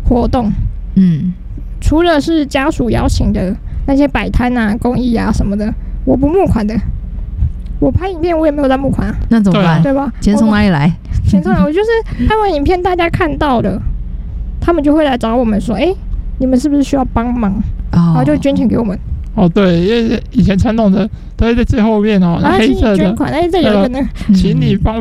活动，除了是家属邀请的那些摆摊啊、公益啊什么的，我不募款的。我拍影片我也没有在募款啊， 那怎么办？ 对吧？ 钱从哪里来？ 钱从哪？我就是拍完影片大家看到了，他们就会来找我们说，你们是不是需要帮忙？然后就捐钱给我们。 对，因为以前传统的都会在最后面然后黑色的捐款，这有一个呢， 请你帮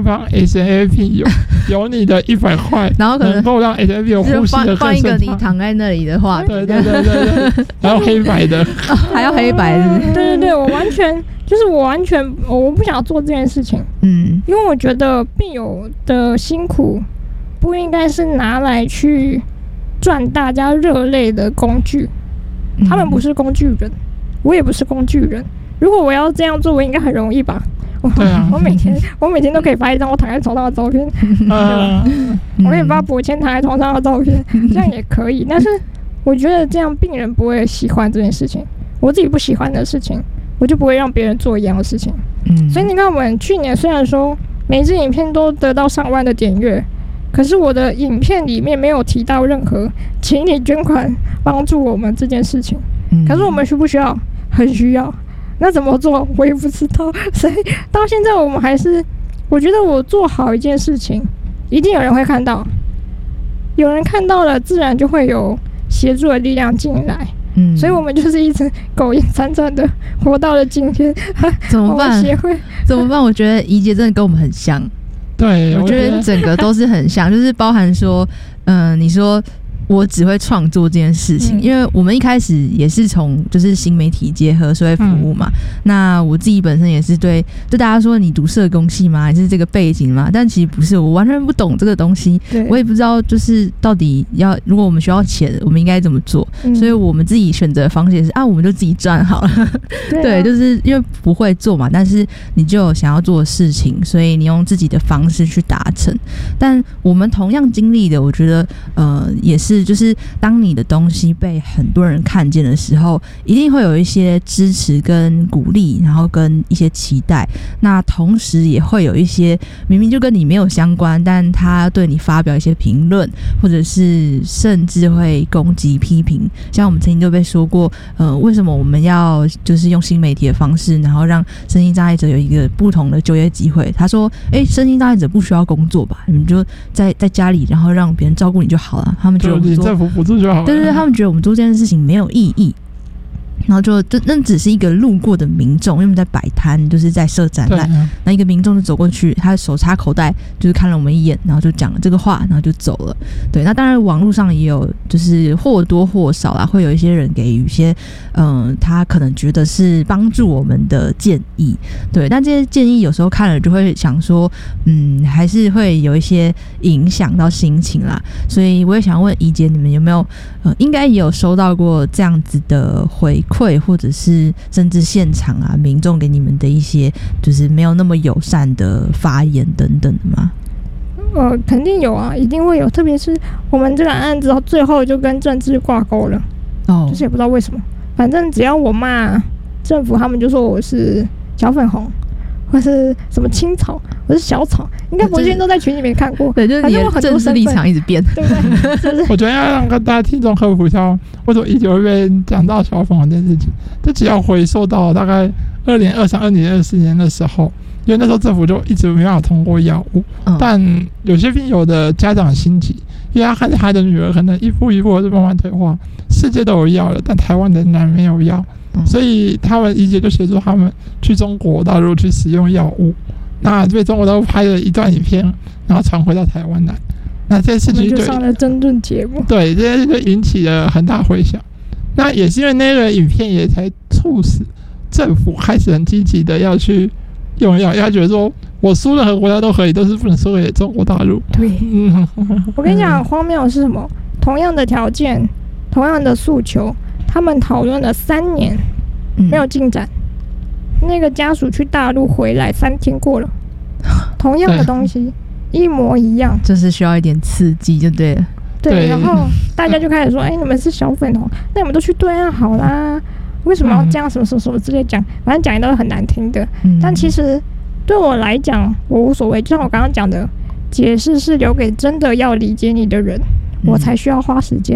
SNAP 有你的100块， 然后可能够让 SNAP 有呼吸的更顺畅， 放一个你躺在那里的画面， 对，然后黑白的， 还要黑白的， 对，我完全我不想做这件事情，因为我觉得病友的辛苦不应该是拿来去赚大家热泪的工具，他们不是工具人。我也不是工具人，如果我要这样做，我应该很容易吧？我每天都可以发一张我躺在床上的照片，我可以发伯谦躺在床上的照片，这样也可以。但是我觉得这样病人不会喜欢这件事情，我自己不喜欢的事情，我就不会让别人做一样的事情。所以你看，我们去年虽然说每支影片都得到上万的点阅，可是我的影片里面没有提到任何请你捐款帮助我们这件事情。可是我们需不需要？很需要，那怎么做我也不知道，所以到现在我们还是，我觉得我做好一件事情，一定有人会看到，有人看到了，自然就会有协助的力量进来。所以我们就是一直苟延残喘的活到了今天。 怎么办？ 协会怎么办？我觉得怡姐真的跟我们很像。 对， 我觉得整个都是很像，就是包含说，你说。我只会创作这件事情，因为我们一开始也是从就是新媒体结合社会服务嘛。那我自己本身也是对大家说你读社工系吗？还是这个背景吗？但其实不是，我完全不懂这个东西，我也不知道就是到底如果我们需要钱，我们应该怎么做？所以我们自己选择的方式也是我们就自己赚好了。对，就是因为不会做嘛，但是你就有想要做的事情，所以你用自己的方式去达成。但我们同样经历的，我觉得也是。就是当你的东西被很多人看见的时候，一定会有一些支持跟鼓励，然后跟一些期待。那同时也会有一些明明就跟你没有相关，但他对你发表一些评论，或者是甚至会攻击批评。像我们曾经就被说过，为什么我们要就是用新媒体的方式，然后让身心障碍者有一个不同的就业机会？他说，身心障碍者不需要工作吧？你们就在家里，然后让别人照顾你就好了。他们觉得政府补助就好了。 对，他们觉得我们做这件事情没有意义，然后就那只是一个路过的民众，因为我们在摆摊，就是在设展览，那一个民众就走过去，他手插口袋，就是看了我们一眼，然后就讲了这个话，然后就走了。对，那当然网络上也有，就是或多或少啦，会有一些人给予一些，他可能觉得是帮助我们的建议，对，但这些建议有时候看了就会想说，还是会有一些影响到心情啦。所以我也想问怡姐，你们有没有，应该也有收到过这样子的回馈，或者是甚至现场民众给你们的一些就是没有那么友善的发言等等的吗？ 肯定有啊，一定会有，特别是我们这个案子到最后就跟政治挂钩了，就是也不知道为什么，反正只要我骂政府，他们就说我是小粉红，或是什么青草，我是小草，应该博轩都在群里面看过。 对，就是你的政治立场一直变，对不对？是不是？ 我觉得要让大家听众科普一下，为什么一直会被讲到小粉红这件事情。这只要回溯到大概2023、2024年的时候，因为那时候政府就一直没办法通过药物，但有些病友的家长心急，因为他看着他的女儿可能一步一步的慢慢退化，世界都有药了，但台湾仍然没有药。所以他们怡姐就协助他们去中国大陆去使用药物，那被中国大陆拍了一段影片，然后传回到台湾来。那这件事情就上了争论节目， 对，这件事就引起了很大回响。那也是因为那个影片也才促使政府开始很积极的要去用药，因为他觉得说我输任何国家都可以，都是不能输给中国大陆。 对，我跟你讲，荒谬的是什么？同样的条件，同样的诉求。他们讨论了3年，没有进展。那个家属去大陆回来3天过了，同样的东西一模一样， 就是需要一点刺激就对了。 对，然后大家就开始说：“你们是小粉红，那你们都去对岸好啦，为什么要这样什么什么什么之类讲？反正讲的都很难听的。但其实对我来讲，我无所谓。就像我刚刚讲的，解释是留给真的要理解你的人，我才需要花时间。